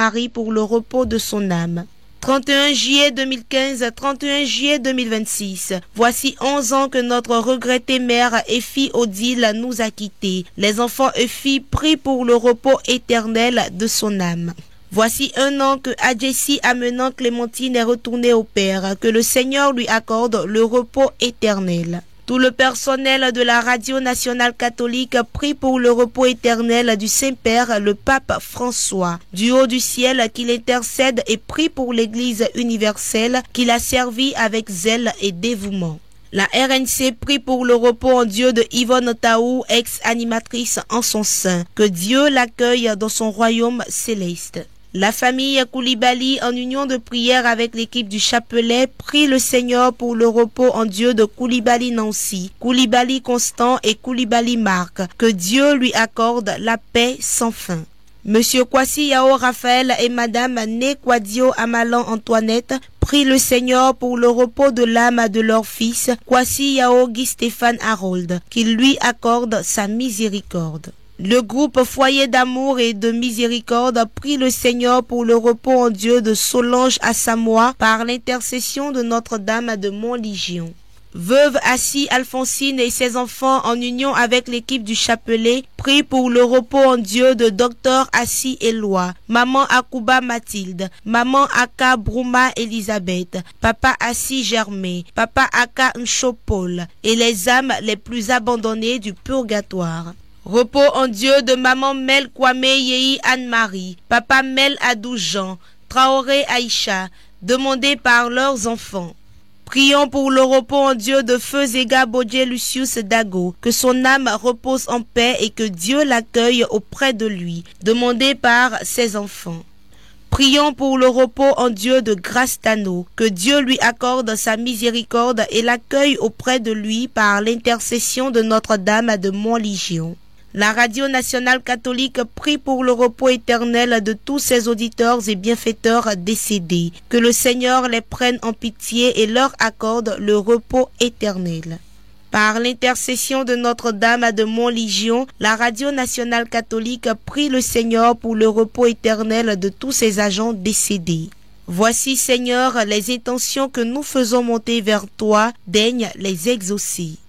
Marie pour le repos de son âme. 31 juillet 2015, 31 juillet 2026. Voici 11 ans que notre regrettée mère Effie Odile nous a quittés. Les enfants Effie prient pour le repos éternel de son âme. Voici 1 an que Adjessi amenant Clémentine est retournée au Père. Que le Seigneur lui accorde le repos éternel. Tout le personnel de la Radio Nationale Catholique prie pour le repos éternel du Saint-Père, le Pape François. Du haut du ciel, qu'il intercède et prie pour l'Église universelle, qu'il a servi avec zèle et dévouement. La RNC prie pour le repos en Dieu de Yvonne Taou, ex-animatrice en son sein. Que Dieu l'accueille dans son royaume céleste. La famille Koulibaly, en union de prière avec l'équipe du Chapelet, prie le Seigneur pour le repos en Dieu de Koulibaly Nancy, Koulibaly Constant et Koulibaly Marc. Que Dieu lui accorde la paix sans fin. Monsieur Kwasi Yao Raphaël et Madame Né Kwadio Amalan Antoinette prient le Seigneur pour le repos de l'âme de leur fils, Kwasi Yao Guy Stéphane Harold, qu'il lui accorde sa miséricorde. Le groupe Foyer d'amour et de miséricorde prie le Seigneur pour le repos en Dieu de Solange Assamoah par l'intercession de Notre-Dame de Montlégion. Veuve Assis Alphonsine et ses enfants en union avec l'équipe du Chapelet prient pour le repos en Dieu de Dr Assis Éloi, Maman Akouba Mathilde, Maman Aka Brouma Elisabeth, Papa Assis Germain, Papa Aka Nchopol et les âmes les plus abandonnées du purgatoire. Repos en Dieu de Maman Mel Kwame Yehi Anne-Marie, Papa Mel Adou Jean, Traoré Aïcha, demandés par leurs enfants. Prions pour le repos en Dieu de Feu Zega Bodje Lucius Dago, que son âme repose en paix et que Dieu l'accueille auprès de lui, demandé par ses enfants. Prions pour le repos en Dieu de Grâce Tano, que Dieu lui accorde sa miséricorde et l'accueille auprès de lui par l'intercession de Notre-Dame de Montlégion. La Radio Nationale Catholique prie pour le repos éternel de tous ses auditeurs et bienfaiteurs décédés. Que le Seigneur les prenne en pitié et leur accorde le repos éternel. Par l'intercession de Notre-Dame de Montlégion, la Radio Nationale Catholique prie le Seigneur pour le repos éternel de tous ses agents décédés. Voici, Seigneur, les intentions que nous faisons monter vers toi, daigne les exaucer.